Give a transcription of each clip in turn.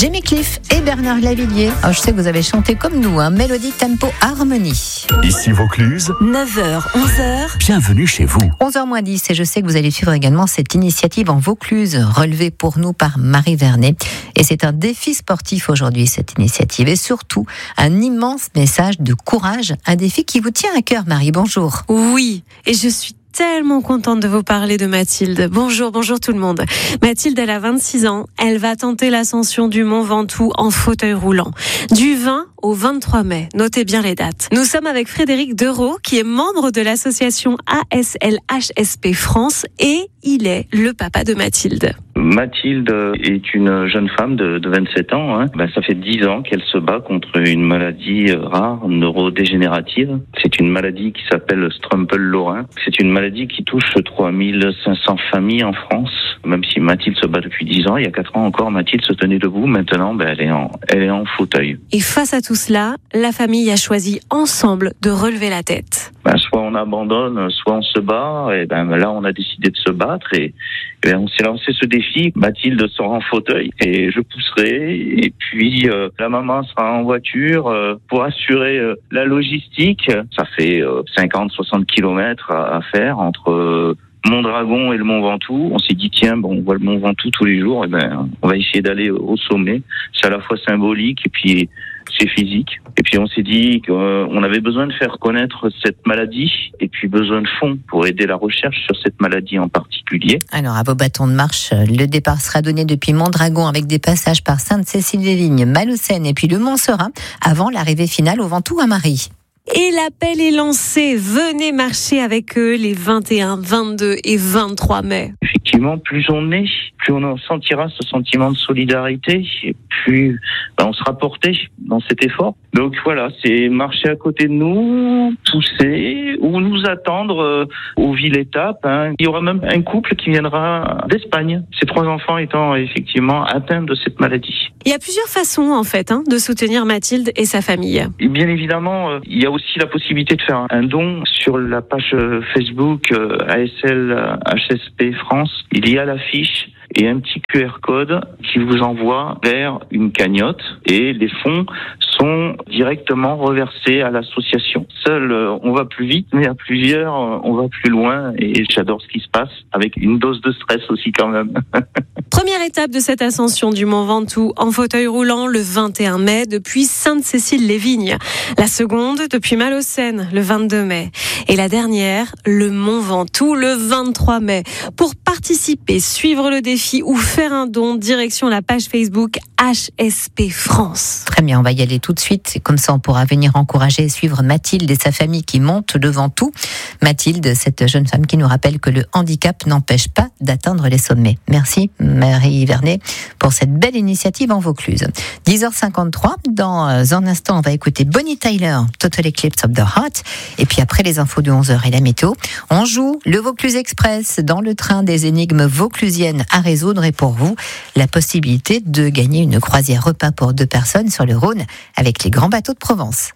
Jamie Cliff et Bernard Lavilliers. Je sais que vous avez chanté comme nous, mélodie, tempo, harmonie. Ici Vaucluse, 9h, 11h. Bienvenue chez vous. 11h moins 10, et je sais que vous allez suivre également cette initiative en Vaucluse, relevée pour nous par Marie Vernet. Et c'est un défi sportif aujourd'hui, cette initiative, et surtout un immense message de courage, un défi qui vous tient à cœur, Marie. Bonjour. Oui, et je suis tellement contente de vous parler de Mathilde. Bonjour tout le monde. Mathilde, elle a 26 ans. Elle va tenter l'ascension du Mont Ventoux en fauteuil roulant. Du 20 au 23 mai. Notez bien les dates. Nous sommes avec Frédéric Dereau, qui est membre de l'association ASLHSP France, et il est le papa de Mathilde. Mathilde est une jeune femme de 27 ans. Ça fait 10 ans qu'elle se bat contre une maladie rare, neurodégénérative. C'est une maladie qui s'appelle Strümpel-Lorrain. C'est une maladie qui touche 3500 familles en France. Même si Mathilde se bat depuis 10 ans, il y a 4 ans encore, Mathilde se tenait debout. Maintenant, elle est en fauteuil. Et face à tout cela, la famille a choisi ensemble de relever la tête. Soit on abandonne, soit on se bat. Et là, on a décidé de se battre et on s'est lancé ce défi. Mathilde sera en fauteuil et je pousserai. Et puis la maman sera en voiture pour assurer la logistique. Ça fait 50-60 kilomètres à faire entre Mondragon et le Mont Ventoux. On s'est dit on voit le Mont Ventoux tous les jours. On va essayer d'aller au sommet. C'est à la fois symbolique et puis c'est physique. Et puis on s'est dit qu'on avait besoin de faire connaître cette maladie et puis besoin de fonds pour aider la recherche sur cette maladie en particulier. Alors à vos bâtons de marche, le départ sera donné depuis Mondragon avec des passages par Sainte-Cécile-des-Vignes, Malaucène et puis le Mont-Serein avant l'arrivée finale au Ventoux à Marie. Et l'appel est lancé. Venez marcher avec eux les 21, 22 et 23 mai. Effectivement, plus on est, plus on sentira ce sentiment de solidarité et plus on sera porté dans cet effort. Donc voilà, c'est marcher à côté de nous, pousser ou nous attendre aux villes-étapes. Il y aura même un couple qui viendra d'Espagne, ses 3 enfants étant effectivement atteints de cette maladie. Il y a plusieurs façons en fait de soutenir Mathilde et sa famille. Et bien évidemment, il y a aussi la possibilité de faire un don sur la page Facebook ASLHSP France. Il y a l'affiche et un petit QR code qui vous envoie vers une cagnotte et les fonds sont directement reversés à l'association. Seul, on va plus vite, mais à plusieurs, on va plus loin et j'adore ce qui se passe avec une dose de stress aussi quand même. Première étape de cette ascension du Mont Ventoux en fauteuil roulant le 21 mai depuis Sainte-Cécile-les-Vignes. La seconde depuis Malaucène le 22 mai. Et la dernière, le Mont Ventoux le 23 mai. Pour participer, suivre le défi ou faire un don, direction la page Facebook HSP France. Très bien, on va y aller tout de suite. Comme ça, on pourra venir encourager et suivre Mathilde et sa famille qui montent le Ventoux. Mathilde, cette jeune femme qui nous rappelle que le handicap n'empêche pas d'atteindre les sommets. Merci Marie Vernet pour cette belle initiative en Vaucluse. 10h53, dans un instant, on va écouter Bonnie Tyler, Total Eclipse of the Heart. Et puis après les infos de 11h et la météo, on joue le Vaucluse Express dans le train des énigmes vauclusiennes à résoudre. Et pour vous, la possibilité de gagner une croisière repas pour 2 personnes sur le Rhône avec les grands bateaux de Provence.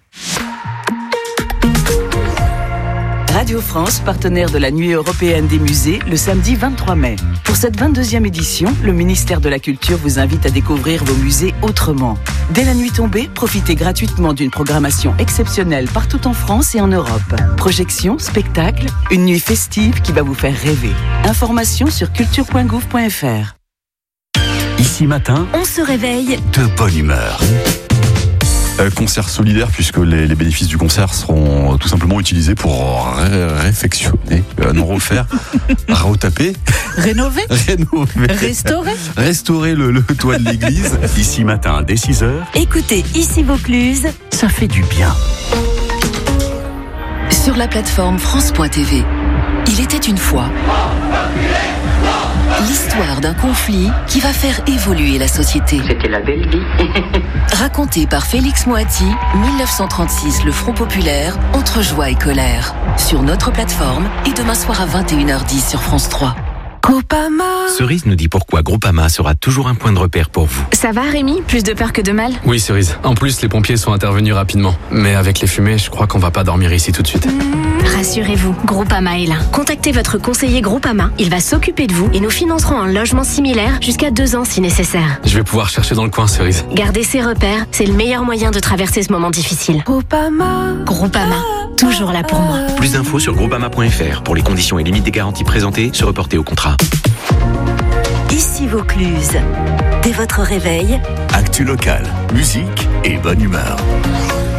Radio France, partenaire de la Nuit européenne des musées, le samedi 23 mai. Pour cette 22e édition, le ministère de la Culture vous invite à découvrir vos musées autrement. Dès la nuit tombée, profitez gratuitement d'une programmation exceptionnelle partout en France et en Europe. Projections, spectacles, une nuit festive qui va vous faire rêver. Informations sur culture.gouv.fr. Ici matin, On se réveille de bonne humeur. Concert solidaire, puisque les bénéfices du concert seront tout simplement utilisés pour réfectionner, non refaire, retaper, Rénover, restaurer le toit de l'église. Ici matin, dès 6h. Écoutez Ici Vaucluse. Ça fait du bien. Sur la plateforme France.tv, il était une fois l'histoire d'un conflit qui va faire évoluer la société. C'était la belle vie. Raconté par Félix Moati, 1936, le Front populaire, entre joie et colère. Sur notre plateforme et demain soir à 21h10 sur France 3. Groupama. Cerise nous dit pourquoi Groupama sera toujours un point de repère pour vous. Ça va Rémi? Plus de peur que de mal? Oui Cerise, en plus les pompiers sont intervenus rapidement. Mais avec les fumées, je crois qu'on va pas dormir ici tout de suite. Rassurez-vous, Groupama est là. Contactez votre conseiller Groupama, il va s'occuper de vous et nous financerons un logement similaire jusqu'à 2 ans si nécessaire. Je vais pouvoir chercher dans le coin Cerise. Gardez ses repères, c'est le meilleur moyen de traverser ce moment difficile. Groupama, toujours là pour moi. Plus d'infos sur groupama.fr. Pour les conditions et limites des garanties présentées, se reporter au contrat. Ici Vaucluse. Dès votre réveil, actu local, musique et bonne humeur.